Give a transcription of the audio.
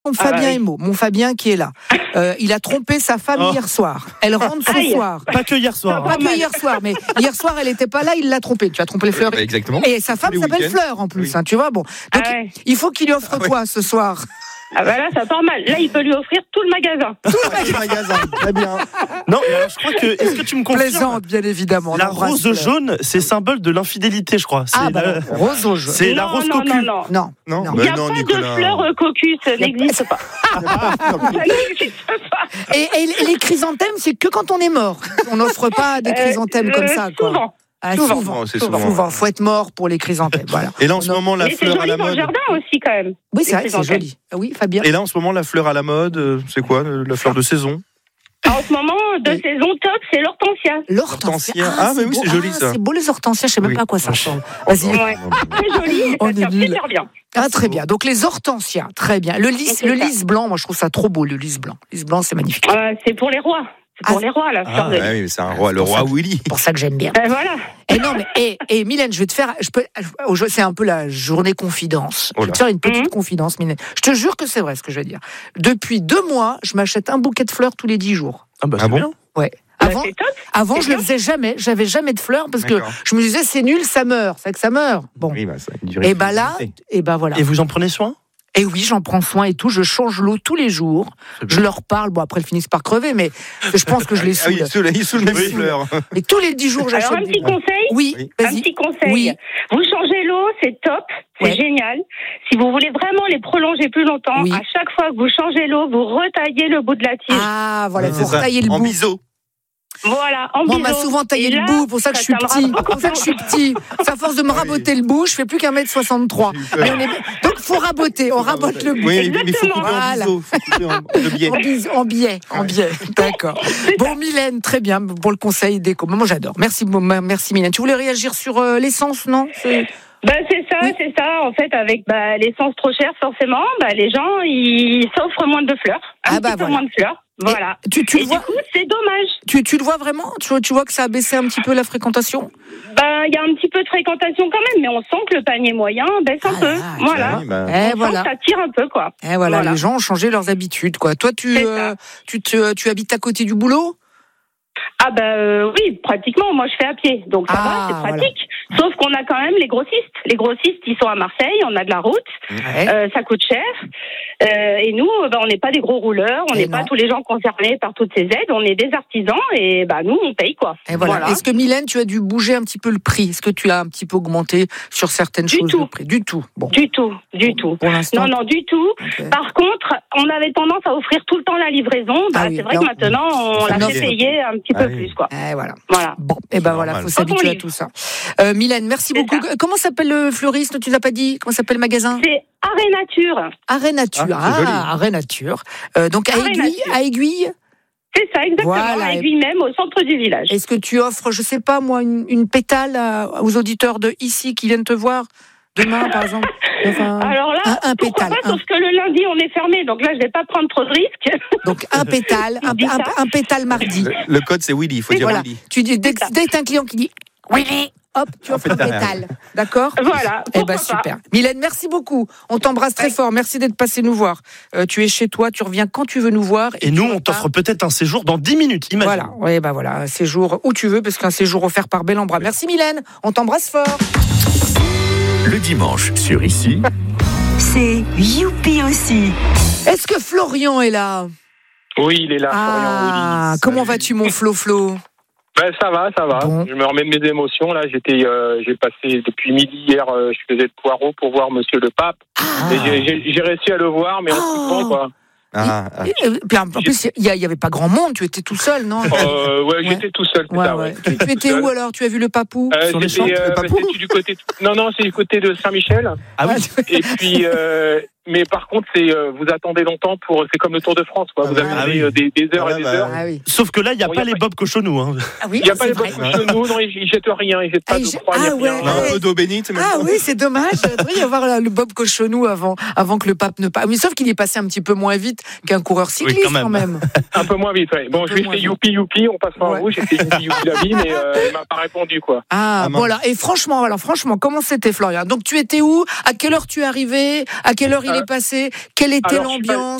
Mon Fabien qui est là. Il a trompé sa femme hier soir. Elle rentre ce soir. Pas que hier soir. Pas que hier soir, mais hier soir elle n'était pas là, il l'a trompé. Tu as trompé Fleur. Exactement. Et sa femme s'appelle Fleur en plus, tu vois. Bon, donc il faut qu'il lui offre quoi ce soir? Ah bah là, ça part mal. Là, il peut lui offrir tout le magasin. Tout le magasin, très bien. Non, mais alors je crois que... Est-ce que tu me confirmes? Plaisante, bien évidemment. La rose jaune, c'est symbole de l'infidélité, je crois. Rose jaune. C'est la rose cocu. Non. Il n'y a pas de fleur cocus, ça n'existe pas. Ça n'existe pas. Et les chrysanthèmes, c'est que quand on est mort. On n'offre pas des chrysanthèmes comme ça, quoi. Souvent. Souvent. Faut être mort pour les chrysanthèmes. Voilà. Et là, en ce moment, la fleur à la mode. Mais c'est joli dans le jardin aussi, quand même. Oui, c'est vrai, c'est joli. Oui, Fabien. Et là, en ce moment, la fleur à la mode, c'est quoi? La fleur de saison? En ce moment, de saison top, c'est l'hortensia. L'hortensia. Ah, mais oui, c'est joli ça. C'est beau les hortensias, je sais même pas à quoi ça ressemble. Vas-y. Ouais. Très joli, ça tient super bien. Ah, très bien. Donc les hortensias, très bien. Le lys blanc, moi je trouve ça trop beau, le lys blanc. Le lys blanc, c'est magnifique. C'est pour les rois. C'est pour les rois, la fleur de lys. Oui, c'est un roi, le roi Willy. C'est pour ça que j'aime bien. Voilà. Et non, mais et Mylène, je vais te faire, c'est un peu la journée confidence. Je vais te faire une petite confidence, Mylène. Je te jure que c'est vrai ce que je vais dire. Depuis 2 mois, je m'achète un bouquet de fleurs tous les 10 jours. Ah bah c'est bien. Ouais. Avant, je le faisais jamais. J'avais jamais de fleurs parce que je me disais c'est nul, ça meurt. C'est que ça meurt. Bon. Oui, ça et bah là, et bah voilà. Et vous en prenez soin? Et oui, j'en prends soin et tout. Je change l'eau tous les jours. Je leur parle. Bon, après, elles finissent par crever, mais je pense que je les saoule. Ils saoulent même les fleurs. Et tous les 10 jours, j'achète. Alors, un petit conseil. Oui, un petit conseil. Oui. Vous changez l'eau, c'est top. C'est génial. Si vous voulez vraiment les prolonger plus longtemps, à chaque fois que vous changez l'eau, vous retaillez le bout de la tige. Ah, voilà, il faut retailler le bout. En biseau. Voilà, en Moi, on m'a souvent taillé le bout, pour ça que je suis petit. C'est à force de me raboter le bout, je fais plus qu'un m63. Donc, faut raboter, on rabote le bout. Oui, mais il faut couper en biseau. En biais. D'accord. Bon, Mylène, très bien pour le conseil déco. Moi, j'adore. Merci, Mylène. Tu voulais réagir sur l'essence, non? C'est ça. En fait, avec l'essence trop chère, forcément, les gens, ils s'offrent moins de fleurs. Un petit peu moins de fleurs. Voilà. Tu et vois, du coup, c'est dommage. Tu le vois vraiment? Tu vois que ça a baissé un petit peu la fréquentation? Il y a un petit peu de fréquentation quand même, mais on sent que le panier moyen baisse un peu. Voilà. Ça tire un peu, quoi. Voilà, les gens ont changé leurs habitudes, quoi. Toi, tu habites à côté du boulot? Oui, pratiquement. Moi, je fais à pied, donc ça va, c'est pratique. Voilà. Sauf qu'on a quand même les grossistes. Les grossistes, ils sont à Marseille, on a de la route, ça coûte cher. Et nous, on n'est pas des gros rouleurs, on n'est pas tous les gens concernés par toutes ces aides, on est des artisans et nous, on paye, quoi. Et voilà. Est-ce que, Mylène, tu as dû bouger un petit peu le prix? Est-ce que tu as un petit peu augmenté sur certaines choses le prix? Du tout. Bon. Du tout. Pour l'instant. Non, du tout. Okay. Par contre, on avait tendance à offrir tout le temps la livraison. C'est vrai que maintenant, on l'a fait payer un petit peu plus, quoi. Voilà. Bon, faut s'habituer à tout ça. Mylène, merci beaucoup. Comment s'appelle le fleuriste? Tu l'as pas dit? Comment s'appelle le magasin? C'est Arrêt Nature. Arrêt Nature. Arrêt Nature. Donc à Aiguille. C'est ça, exactement. À Aiguille même, au centre du village. Est-ce que tu offres, je sais pas moi, une pétale aux auditeurs de ici qui viennent te voir demain, par exemple? Alors là, un pétale. Sauf que le lundi, on est fermé, donc là, je vais pas prendre trop de risques. Donc un pétale, un pétale mardi. Le code, c'est Willy, il faut dire Willy. Tu dis, dès que t'as un client qui dit Willy, hop, tu offres un pétale. D'accord? Voilà. Super. Mylène, merci beaucoup. On t'embrasse très fort. Merci d'être passé nous voir. Tu es chez toi, tu reviens quand tu veux nous voir. Et nous, on t'offre peut-être un séjour dans 10 minutes, imagine. Voilà. Un séjour où tu veux, parce qu'un séjour offert par Bellambra. Merci Mylène, on t'embrasse fort. Le dimanche, sur Ici, c'est Youpi aussi. Est-ce que Florian est là? Oui, il est là, Florian. Comment vas-tu, mon Flo? Ça va. Bon. Je me remets de mes émotions. Là, j'ai passé depuis midi hier, je faisais le poireau pour voir Monsieur le Pape. Et j'ai réussi à le voir, mais en tout temps, quoi. Puis en plus, il y avait pas grand monde. Tu étais tout seul, non? J'étais tout seul. Tu étais où alors? Tu as vu le Papou sur les champs? C'est du côté. Non, c'est du côté de Saint-Michel. Et puis. Mais par contre, vous attendez longtemps c'est comme le Tour de France, quoi. Vous avez des heures et des heures. Sauf que là, il n'y a pas les Bob Cochonou, hein. Il n'y a pas les Bob Cochonou, non, ils jettent rien, ils jettent pas de croix, un peu d'eau bénite. Oui, c'est dommage. Il devrait y avoir le Bob Cochonou avant que le pape ne passe. Mais sauf qu'il est passé un petit peu moins vite qu'un coureur cycliste, quand même. Un peu moins vite, oui. Bon, je lui ai fait youpi, on passe par vous, j'ai fait youpi la vie, mais il m'a pas répondu, quoi. Voilà. Et franchement, comment c'était, Florian? Donc, tu étais où? À quelle heure tu es arrivé? À quelle heure il est passé? Quelle était l'ambiance?